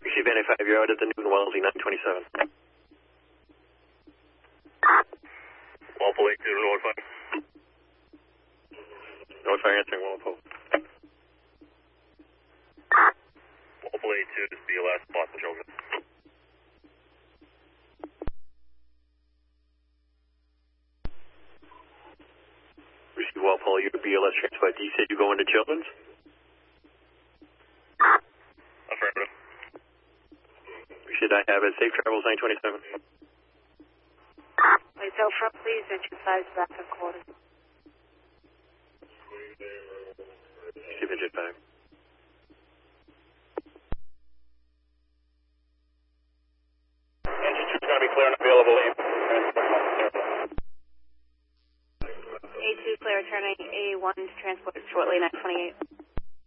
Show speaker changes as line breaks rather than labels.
Receive NA5, you're out at the Newton Wellesley 927.
Walpole 82 to North 5.
North 5 answering Walpole.
Walpole 82, this will be your last Boston Children.
Receive Walpole, your BLS transport. You said you go into Children's?
Affirmative.
Should I have it? Safe travels 927.
Wait, so front, please, engine 5's back and quarter.
Receive engine 5.
Engine 2's going to be clear and available.
A2 clear, turning A1 to transport shortly, 928.